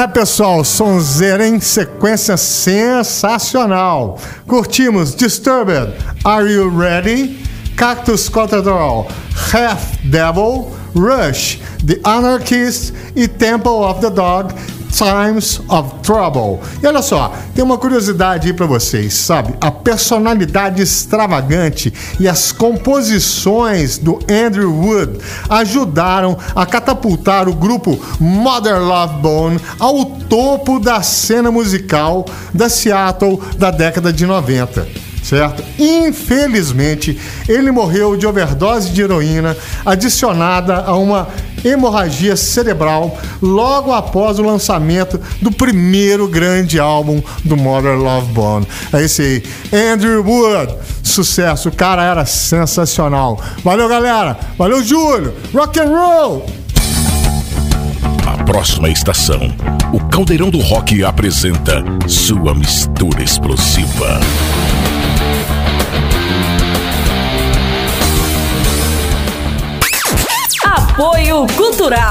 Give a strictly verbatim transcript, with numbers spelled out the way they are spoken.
É, pessoal, sonzeira em sequência sensacional. Curtimos Disturbed, Are You Ready? Cactus Cathedral, Half Devil, Rush, The Anarchist e Temple of the Dog, Times of Trouble. E olha só, tem uma curiosidade aí pra vocês, sabe? A personalidade extravagante e as composições do Andrew Wood ajudaram a catapultar o grupo Mother Love Bone ao topo da cena musical da Seattle da década de noventa. Certo? Infelizmente, ele morreu de overdose de heroína adicionada a uma hemorragia cerebral logo após o lançamento do primeiro grande álbum do Mother Love Bone. É esse aí, Andrew Wood. Sucesso, o cara era sensacional. Valeu, galera. Valeu, Júlio. Rock and roll. A próxima estação, o Caldeirão do Rock apresenta sua mistura explosiva. Apoio Cultural.